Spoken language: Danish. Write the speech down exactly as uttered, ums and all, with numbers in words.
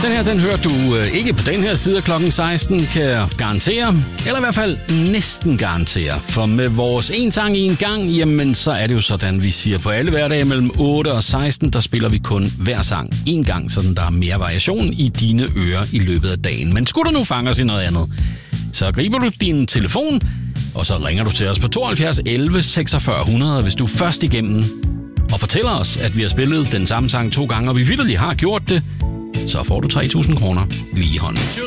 Den her, den hører du øh, ikke på den her side af klokken seksten, kan jeg garantere. Eller i hvert fald næsten garantere. For med vores en sang i en gang, jamen så er det jo sådan, vi siger på alle hverdage mellem otte og seksten, der spiller vi kun hver sang en gang, så der er mere variation i dine ører i løbet af dagen. Men skulle du nu fange os i noget andet, så griber du din telefon, og så ringer du til os på tooghalvfjerds elleve seksogfyrre hundrede, hvis du er først igennem og fortæller os, at vi har spillet den samme sang to gange, og vi vitterligt har gjort det, så får du tre tusind kroner lige i hånden.